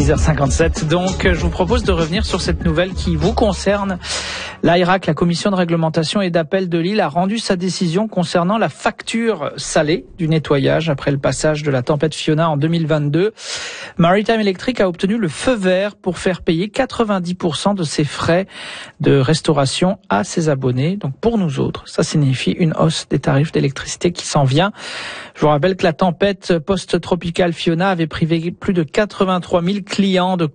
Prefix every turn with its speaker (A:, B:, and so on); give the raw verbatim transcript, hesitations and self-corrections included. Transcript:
A: six heures cinquante-sept. Donc, je vous propose de revenir sur cette nouvelle qui vous concerne. L'A I R A C, la commission de réglementation et d'appel de Lille, a rendu sa décision concernant la facture salée du nettoyage après le passage de la tempête Fiona en deux mille vingt-deux. Maritime Electric a obtenu le feu vert pour faire payer quatre-vingt-dix pour cent de ses frais de restauration à ses abonnés. Donc, pour nous autres, ça signifie une hausse des tarifs d'électricité qui s'en vient. Je vous rappelle que la tempête post-tropicale Fiona avait privé plus de quatre-vingt-trois mille clients de